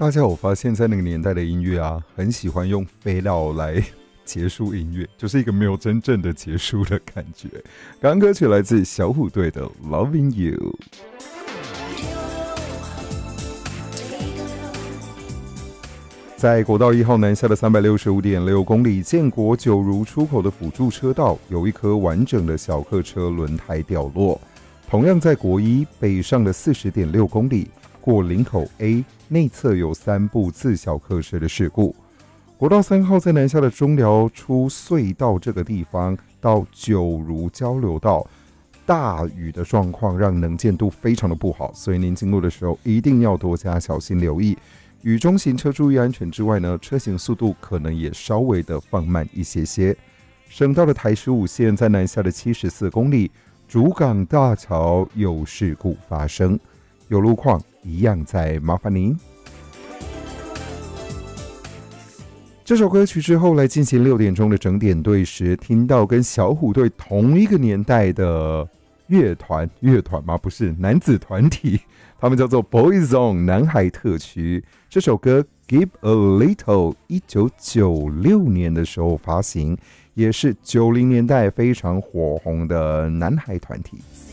大家有发现，在那个年代的音乐啊，很喜欢用fade out来结束音乐，就是一个没有真正的结束的感觉。刚刚歌曲来自小虎队的《Loving You》。在国道1号南下的365.6公里，建国九如出口的辅助车道，有一颗完整的小客车轮胎掉落。同样在国一北上的40.6公里，过林口 A 内侧有3部自小客车的事故。国道3号在南下的中寮出隧道这个地方到九如交流道，大雨的状况让能见度非常的不好，所以您经过的时候一定要多加小心留意。雨中行车注意安全之外呢，车行速度可能也稍微的放慢一些些。省道的台15线在南下的74公里，竹港大桥有事故发生，有路况一样再麻烦您。这首歌曲之后来进行6点钟的整点对时，听到跟小虎队同一个年代的乐团吗？不是，男子团体，他们叫做 Boyzone 南海特区。这首歌 Give a Little 1996年的时候发行，也是90年代非常火红的南海团体。